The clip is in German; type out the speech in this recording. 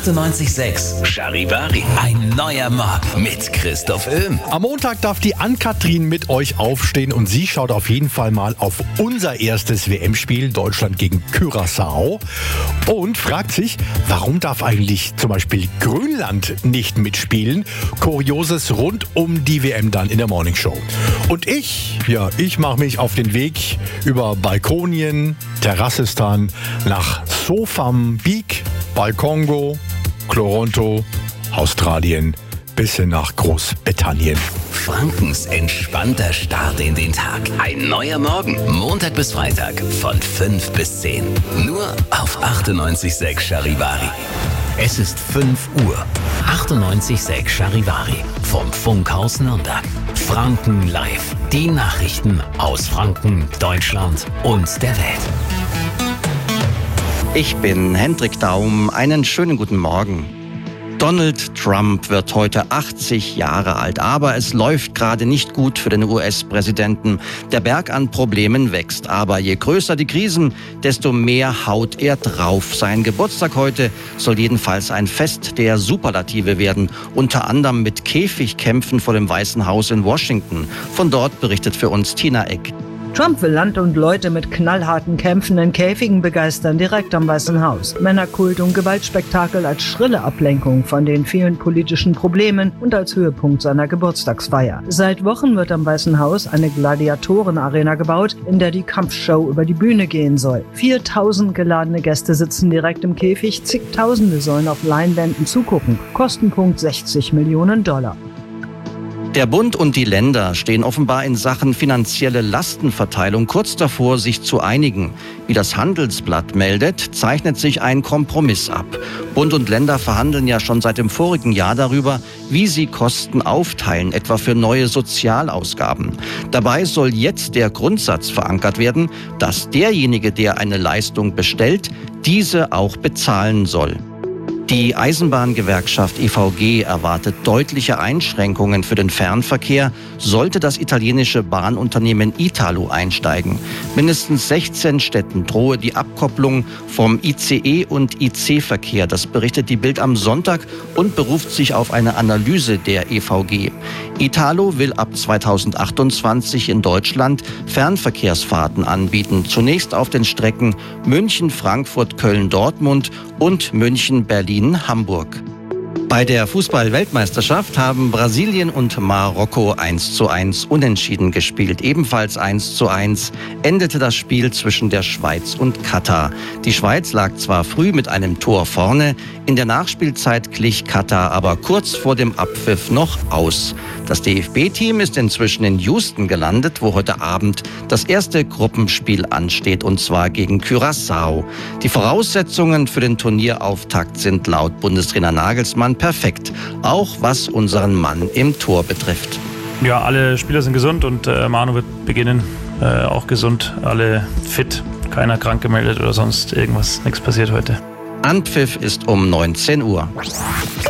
98.6 Charivari. Ein neuer Morgen mit Christoph Öhm. Am Montag darf die Ann-Kathrin mit euch aufstehen und sie schaut auf jeden Fall mal auf unser erstes WM-Spiel, Deutschland gegen Curaçao, und fragt sich, warum darf eigentlich zum Beispiel Grönland nicht mitspielen? Kurioses rund um die WM dann in der Morningshow. Und ich mache mich auf den Weg über Balkonien, Terrassistan nach Mosambik, bei Kongo, Toronto, Australien bis hin nach Großbritannien. Frankens entspannter Start in den Tag. Ein neuer Morgen. Montag bis Freitag von 5 bis 10. Nur auf 98.6 Charivari. Es ist 5 Uhr. 98.6 Charivari. Vom Funkhaus Nürnberg. Franken live. Die Nachrichten aus Franken, Deutschland und der Welt. Ich bin Hendrik Daum. Einen schönen guten Morgen. Donald Trump wird heute 80 Jahre alt, aber es läuft gerade nicht gut für den US-Präsidenten. Der Berg an Problemen wächst, aber je größer die Krisen, desto mehr haut er drauf. Sein Geburtstag heute soll jedenfalls ein Fest der Superlative werden, unter anderem mit Käfigkämpfen vor dem Weißen Haus in Washington. Von dort berichtet für uns Tina Eck. Trump will Land und Leute mit knallharten Kämpfen in Käfigen begeistern, direkt am Weißen Haus. Männerkult und Gewaltspektakel als schrille Ablenkung von den vielen politischen Problemen und als Höhepunkt seiner Geburtstagsfeier. Seit Wochen wird am Weißen Haus eine Gladiatorenarena gebaut, in der die Kampfshow über die Bühne gehen soll. 4.000 geladene Gäste sitzen direkt im Käfig, zigtausende sollen auf Leinwänden zugucken. Kostenpunkt $60 Millionen. Der Bund und die Länder stehen offenbar in Sachen finanzielle Lastenverteilung kurz davor, sich zu einigen. Wie das Handelsblatt meldet, zeichnet sich ein Kompromiss ab. Bund und Länder verhandeln ja schon seit dem vorigen Jahr darüber, wie sie Kosten aufteilen, etwa für neue Sozialausgaben. Dabei soll jetzt der Grundsatz verankert werden, dass derjenige, der eine Leistung bestellt, diese auch bezahlen soll. Die Eisenbahngewerkschaft EVG erwartet deutliche Einschränkungen für den Fernverkehr, sollte das italienische Bahnunternehmen Italo einsteigen. Mindestens 16 Städten drohe die Abkopplung vom ICE- und IC-Verkehr. Das berichtet die Bild am Sonntag und beruft sich auf eine Analyse der EVG. Italo will ab 2028 in Deutschland Fernverkehrsfahrten anbieten. Zunächst auf den Strecken München, Frankfurt, Köln, Dortmund und München, Berlin, Hamburg. Bei der Fußball-Weltmeisterschaft haben Brasilien und Marokko 1:1 unentschieden gespielt. Ebenfalls 1:1 endete das Spiel zwischen der Schweiz und Katar. Die Schweiz lag zwar früh mit einem Tor vorne, in der Nachspielzeit glich Katar aber kurz vor dem Abpfiff noch aus. Das DFB-Team ist inzwischen in Houston gelandet, wo heute Abend das erste Gruppenspiel ansteht, und zwar gegen Curaçao. Die Voraussetzungen für den Turnierauftakt sind laut Bundestrainer Nagelsmann perfekt, auch was unseren Mann im Tor betrifft. Ja, alle Spieler sind gesund und Manu wird beginnen, auch gesund, alle fit, keiner krank gemeldet oder sonst irgendwas, nichts passiert heute. Anpfiff ist um 19 Uhr.